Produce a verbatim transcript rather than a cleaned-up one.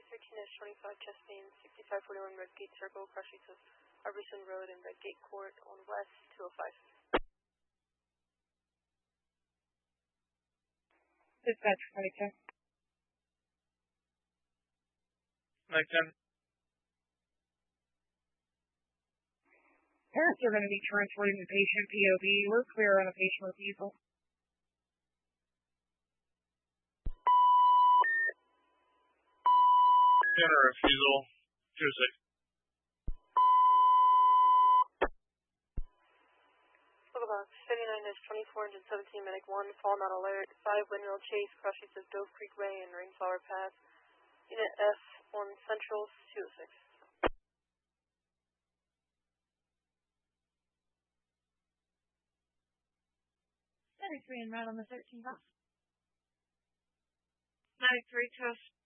thirteen dash twenty-five, Chastain, sixty-five forty-one, Redgate Circle, cross streets of Arborson Road and Redgate Court on West, two oh five. Dispatch, Mike ten. Mike ten. Parents are going to be transporting the patient P O B. We're clear on a patient refusal. Counter refusal, two oh six. Local box, fifty-nine dash twenty-four, engine seventeen, medic one, fall not alert, five, windmill chase, cross streets of Dove Creek Way and Rainflower Path, unit F, one Central, two oh six. Medic three and right on the thirteen box. Medic three, two oh six.